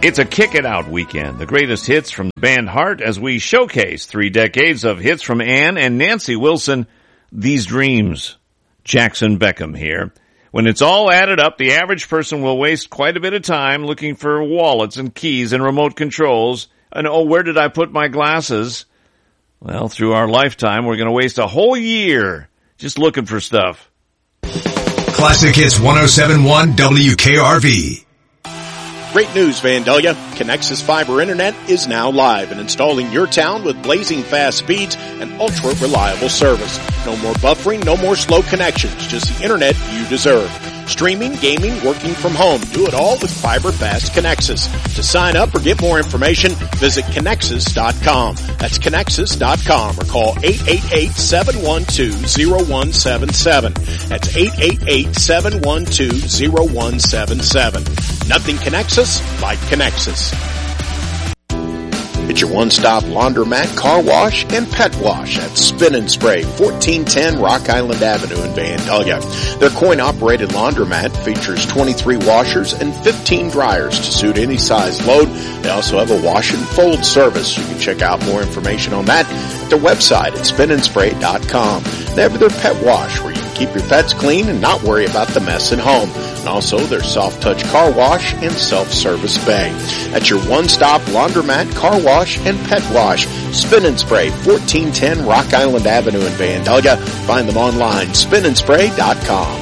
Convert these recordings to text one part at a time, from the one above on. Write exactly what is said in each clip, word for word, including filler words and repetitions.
It's a Kick It Out weekend. The greatest hits from the band Heart as we showcase three decades of hits from Ann and Nancy Wilson, These Dreams. Jackson Beckham here. When it's all added up, the average person will waste quite a bit of time looking for wallets and keys and remote controls. And oh, where did I put my glasses? Well, through our lifetime, we're going to waste a whole year just looking for stuff. Classic Hits one oh seven point one W K R V. Great news, Vandalia. Connexus Fiber Internet is now live and installing your town with blazing fast speeds and ultra-reliable service. No more buffering, no more slow connections, just the internet you deserve. Streaming, gaming, working from home. Do it all with Fiber Fast Connexus. To sign up or get more information, visit Connexus dot com. That's Connexus dot com or call eight eight eight, seven one two, zero one seven seven. That's eight eight eight, seven one two, zero one seven seven. Nothing connects us like Connexus. It's your one-stop laundromat, car wash, and pet wash at Spin and Spray, fourteen ten Rock Island Avenue in Vandalia. Their coin-operated laundromat features twenty-three washers and fifteen dryers to suit any size load. They also have a wash and fold service. You can check out more information on that at their website at spin and spray dot com. They have their pet wash where you can keep your pets clean and not worry about the mess at home. And also their soft-touch car wash and self-service bay. That's your one-stop laundromat, car wash, and pet wash. Spin and Spray, fourteen ten Rock Island Avenue in Vandalia. Find them online, spin and spray dot com.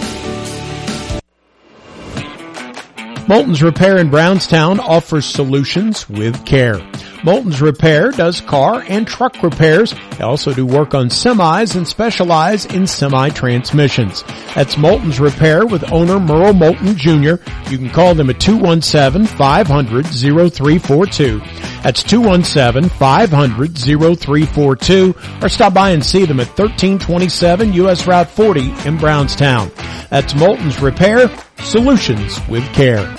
Moulton's Repair in Brownstown offers solutions with care. Moulton's Repair does car and truck repairs. They also do work on semis and specialize in semi-transmissions. That's Moulton's Repair with owner Merle Moulton Junior You can call them at two one seven, five hundred, oh three four two. That's two one seven, five hundred, oh three four two. Or stop by and see them at thirteen twenty-seven U S Route forty in Brownstown. That's Moulton's Repair, solutions with care.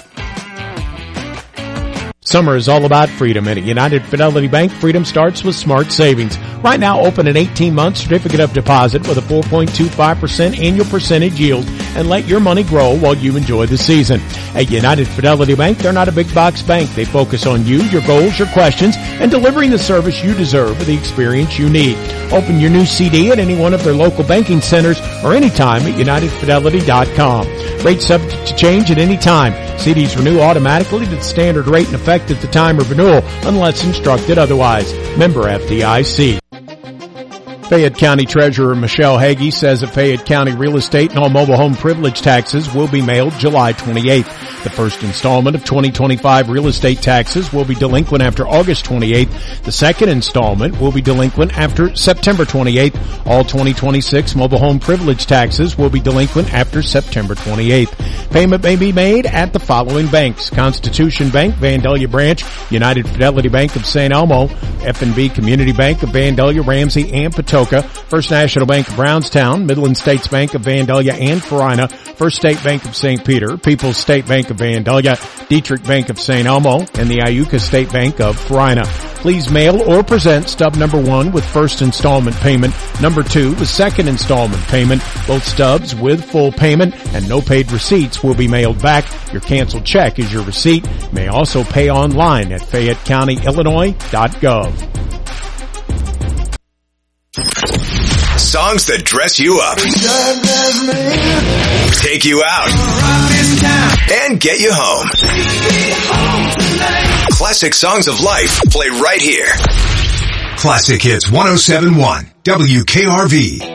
Summer is all about freedom, and at United Fidelity Bank, freedom starts with smart savings. Right now, open an eighteen-month certificate of deposit with a four point two five percent annual percentage yield and let your money grow while you enjoy the season. At United Fidelity Bank, they're not a big box bank. They focus on you, your goals, your questions, and delivering the service you deserve with the experience you need. Open your new C D at any one of their local banking centers or anytime at united fidelity dot com. Rates subject to change at any time. C Ds renew automatically to the standard rate in effect at the time of renewal unless instructed otherwise. Member F D I C. Fayette County Treasurer Michelle Hagee says that Fayette County real estate and all mobile home privilege taxes will be mailed July twenty-eighth. The first installment of twenty twenty-five real estate taxes will be delinquent after August twenty-eighth. The second installment will be delinquent after September twenty-eighth. All twenty twenty-six mobile home privilege taxes will be delinquent after September twenty-eighth. Payment may be made at the following banks: Constitution Bank, Vandalia Branch, United Fidelity Bank of Saint Elmo, F and B Community Bank of Vandalia, Ramsey, and Patoka, First National Bank of Brownstown, Midland States Bank of Vandalia and Farina, First State Bank of Saint Peter, People's State Bank of Vandalia, Dietrich Bank of Saint Elmo, and the Iuka State Bank of Farina. Please mail or present stub number one with first installment payment, number two with second installment payment. Both stubs with full payment and no paid receipts will be mailed back. Your canceled check is your receipt. You may also pay online at fayette county illinois dot gov. Songs that dress you up, take you out, and get you home. Classic songs of life play right here. Classic Hits one oh seven point one W K R V.